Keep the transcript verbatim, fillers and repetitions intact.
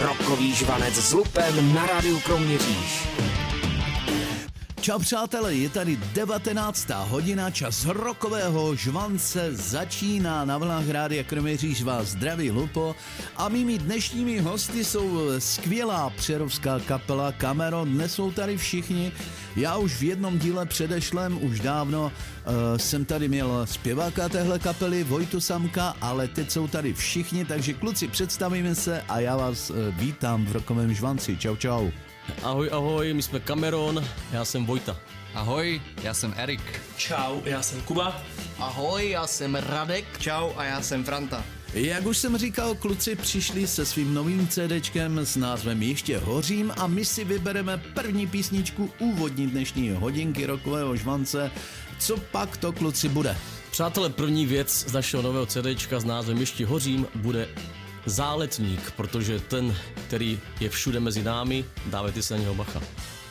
Rockový žvanec s Lupem na rádiu Kroměříž. Čau přátelé, je tady devatenáctá hodina, čas rockového žvance začíná. Na vlnách rádia Kroměříž vás zdraví Lupo a mými dnešními hosty jsou skvělá přerovská kapela Cameron. Dnes jsou tady všichni. Já už v jednom díle předešlém, už dávno uh, jsem tady měl zpěváka téhle kapely, Vojtu Samka, ale teď jsou tady všichni, takže kluci, představíme se a já vás uh, vítám v rockovém žvanci. Čau, čau. Ahoj, ahoj, my jsme Cameron, já jsem Vojta. Ahoj, já jsem Erik. Čau, já jsem Kuba. Ahoj, já jsem Radek. Čau a já jsem Franta. Jak už jsem říkal, kluci přišli se svým novým CDčkem s názvem Ještě hořím a my si vybereme první písničku úvodní dnešní hodinky rockového žvance. Co pak to, kluci, bude? Přátelé, první věc z našeho nového CDčka s názvem Ještě hořím bude Záletník, protože ten, který je všude mezi námi, dávejte se na něho bacha.